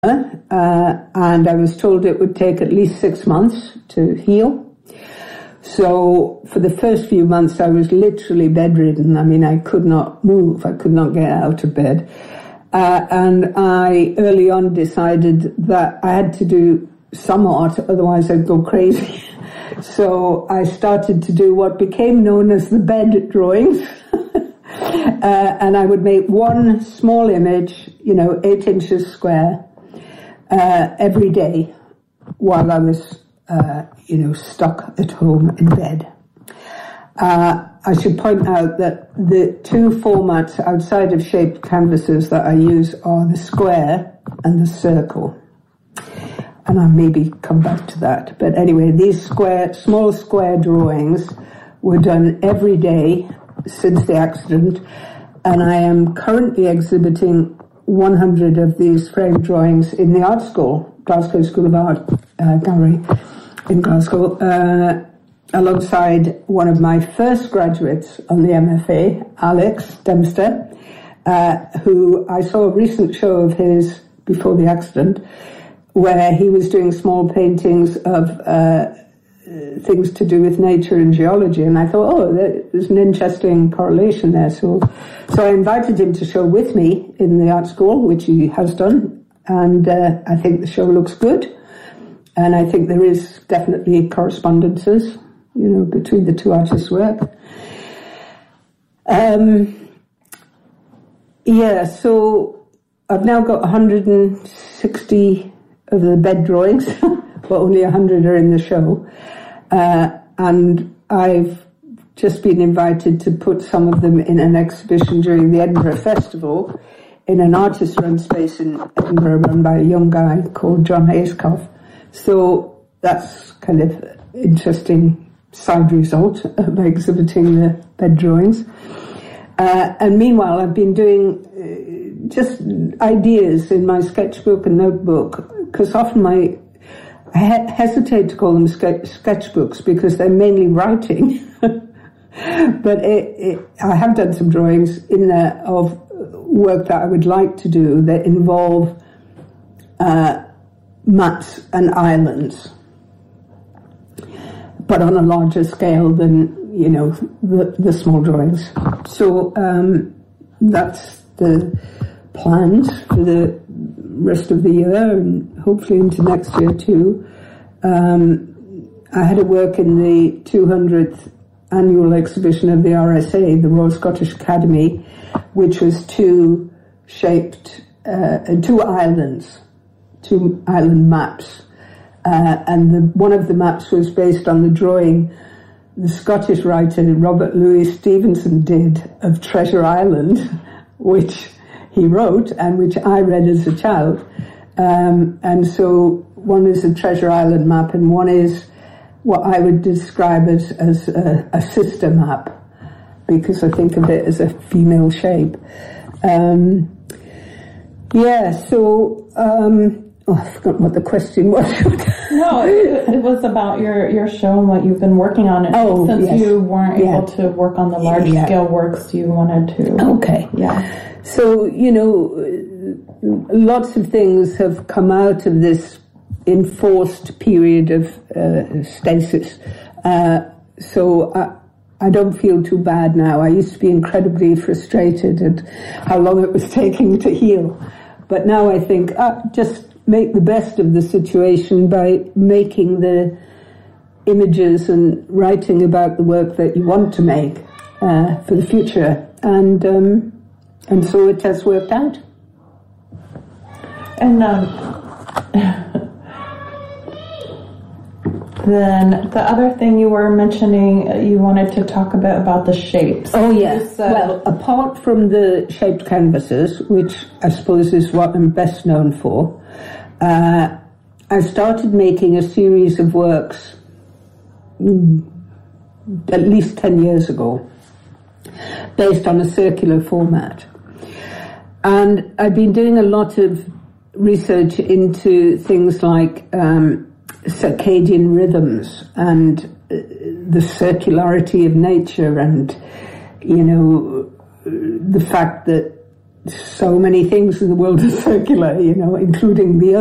and I was told it would take at least 6 months to heal. So for the first few months I was literally bedridden. I mean, I could not move, I could not get out of bed. And I early on decided that I had to do some art, otherwise I'd go crazy. So I started to do what became known as the bed drawings. And I would make one small image, 8 inches square, every day while I was, stuck at home in bed. I should point out that the two formats outside of shaped canvases that I use are the square and the circle. And I'll maybe come back to that. But anyway, these small square drawings were done every day since the accident. And I am currently exhibiting 100 of these framed drawings in the art school, Glasgow School of Art Gallery in Glasgow, alongside one of my first graduates on the MFA, Alex Dempster, who I saw a recent show of his before the accident, where he was doing small paintings of things to do with nature and geology, and I thought, there's an interesting correlation there. So I invited him to show with me in the art school, which he has done, and I think the show looks good, and I think there is definitely correspondences, between the two artists' work. So I've now got 160 of the bed drawings, but only 100 are in the show. And I've just been invited to put some of them in an exhibition during the Edinburgh Festival in an artist-run space in Edinburgh run by a young guy called John Ayscough. So that's kind of interesting side result of exhibiting the bed drawings. And meanwhile, I've been doing just ideas in my sketchbook and notebook, because often I hesitate to call them sketchbooks because they're mainly writing. But I have done some drawings in there of work that I would like to do that involve maps and islands, but on a larger scale than, the small drawings. So that's the plans for the rest of the year and hopefully into next year too. I had a work in the 200th annual exhibition of the RSA, the Royal Scottish Academy, which was two island maps. And one of the maps was based on the drawing the Scottish writer Robert Louis Stevenson did of Treasure Island, which he wrote and which I read as a child. And so one is a Treasure Island map and one is what I would describe as a sister map, because I think of it as a female shape. I forgot what the question was. No, it was about your show and what you've been working on. Since you weren't able to work on the large-scale works, you wanted to. Okay. Yeah. So, lots of things have come out of this enforced period of stasis. So I don't feel too bad now. I used to be incredibly frustrated at how long it was taking to heal. But now I think, just make the best of the situation by making the images and writing about the work that you want to make for the future. And so it has worked out. And then the other thing you were mentioning, you wanted to talk a bit about the shapes. Oh, yes. Well, apart from the shaped canvases, which I suppose is what I'm best known for, I started making a series of works at least 10 years ago, based on a circular format. And I've been doing a lot of research into things like circadian rhythms and the circularity of nature, and the fact that so many things in the world are circular, including the Earth.